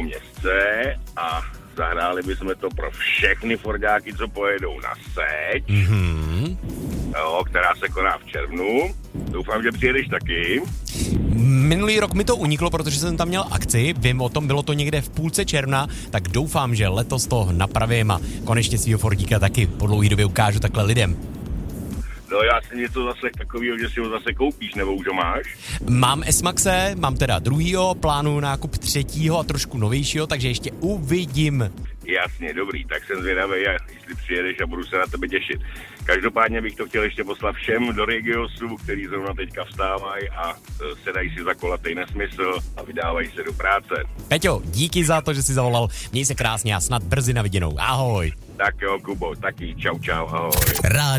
městce a zahráli bychom to pro všechny Fordáky, co pojedou na Seč, která se koná v červnu. Doufám, že přijedeš taky. Minulý rok mi to uniklo, protože jsem tam měl akci, vím o tom, bylo to někde v půlce června, tak doufám, že letos to napravím a konečně svýho Fordíka taky po dlouhý době ukážu takhle lidem. No já si něco zase takového, že si ho zase koupíš, nebo už ho máš? Mám S-Maxe, mám teda druhýho, plánuju nákup třetího a trošku novějšího, takže ještě uvidím. Jasně, dobrý, tak jsem zvědavý, jestli přijedeš a budu se na tebe těšit. Každopádně bych to chtěl ještě poslat všem do Regiosu, který zrovna teďka vstávají a sedají si za kolatej nesmysl a vydávají se do práce. Peťo, díky za to, že jsi zavolal, měj se krásně a snad brzy na viděnou. Ahoj. Tak jo, Kubo, taky čau, ahoj.